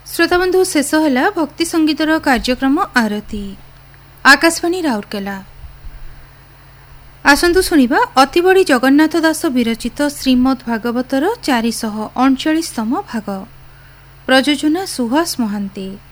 श्रोताबंधु शेष है भक्ति संगीतर कार्यक्रम आरती आकाशवाणी राउरकेला। आसतु शुणा अतिबड़ी जगन्नाथ दास विरचित श्रीमद् भागवतर 439तम भाग। प्रयोजना सुहास महांती।